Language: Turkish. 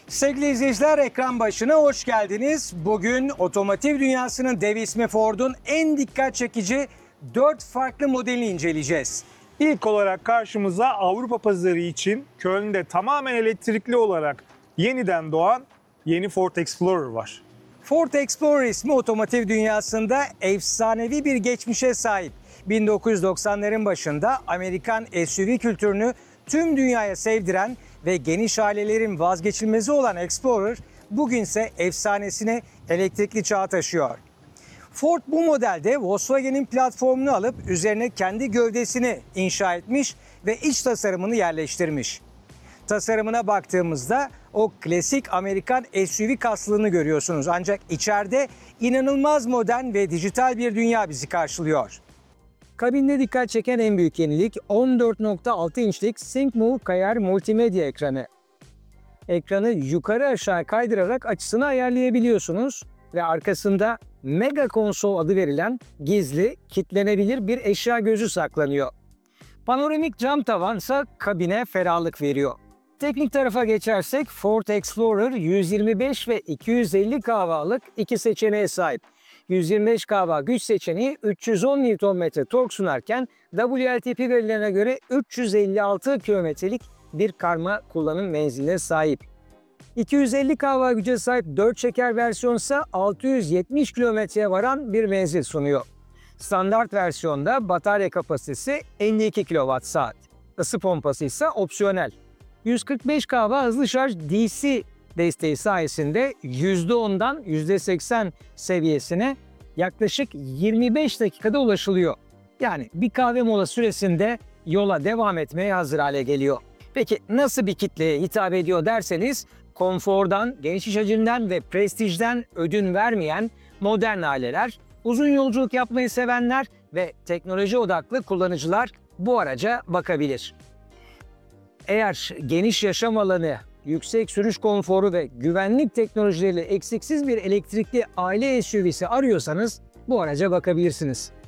Sevgili izleyiciler, ekran başına hoş geldiniz. Bugün otomotiv dünyasının dev ismi Ford'un en dikkat çekici 4 farklı modelini inceleyeceğiz. İlk olarak karşımıza Avrupa pazarı için Köln'de tamamen elektrikli olarak yeniden doğan yeni Ford Explorer var. Ford Explorer ismi otomotiv dünyasında efsanevi bir geçmişe sahip. 1990'ların başında Amerikan SUV kültürünü tüm dünyaya sevdiren ve geniş ailelerin vazgeçilmezi olan Explorer, bugünse efsanesini elektrikli çağa taşıyor. Ford bu modelde Volkswagen'in platformunu alıp üzerine kendi gövdesini inşa etmiş ve iç tasarımını yerleştirmiş. Tasarımına baktığımızda o klasik Amerikan SUV kaslığını görüyorsunuz. Ancak içeride inanılmaz modern ve dijital bir dünya bizi karşılıyor. Kabinde dikkat çeken en büyük yenilik 14.6 inçlik SyncMove Kayar multimedya ekranı. Ekranı yukarı aşağı kaydırarak açısını ayarlayabiliyorsunuz ve arkasında Mega Konsol adı verilen gizli, kilitlenebilir bir eşya gözü saklanıyor. Panoramik cam tavan ise kabine ferahlık veriyor. Teknik tarafa geçersek Ford Explorer 125 ve 250 kW'lık iki seçeneğe sahip. 125 kW güç seçeneği 310 Nm tork sunarken WLTP verilerine göre 356 kilometrelik bir karma kullanım menziline sahip. 250 kW güce sahip 4 çeker versiyon ise 670 kilometreye varan bir menzil sunuyor. Standart versiyonda batarya kapasitesi 52 kWh. Isı pompası ise opsiyonel. 145 kW hızlı şarj DC desteği sayesinde %10'dan %80 seviyesine yaklaşık 25 dakikada ulaşılıyor. Yani bir kahve mola süresinde yola devam etmeye hazır hale geliyor. Peki nasıl bir kitleye hitap ediyor derseniz, konfordan, geniş iç hacimden ve prestijden ödün vermeyen modern aileler, uzun yolculuk yapmayı sevenler ve teknoloji odaklı kullanıcılar bu araca bakabilir. Eğer geniş yaşam alanı, yüksek sürüş konforu ve güvenlik teknolojileriyle eksiksiz bir elektrikli aile SUV'si arıyorsanız bu araca bakabilirsiniz.